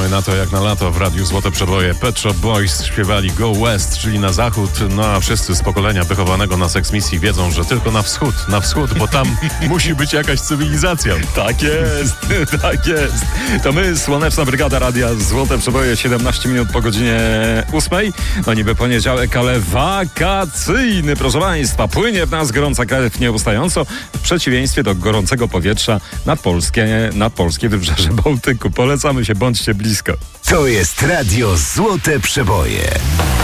Czekamy na to jak na lato w Radiu Złote Przeboje. Pet Shop Boys śpiewali Go West, czyli na zachód. No a wszyscy z pokolenia wychowanego na seksmisji wiedzą, że tylko na wschód, bo tam musi być jakaś cywilizacja. Tak jest, tak jest. To my, Słoneczna Brygada Radia Złote Przeboje, 17 minut po godzinie 8. No niby poniedziałek, ale wakacyjny, proszę Państwa. Płynie w nas gorąca krew nieustająco, w przeciwieństwie do gorącego powietrza nad polskie wybrzeże Bałtyku. Polecamy się, bądźcie blisko. To jest Radio Złote Przeboje.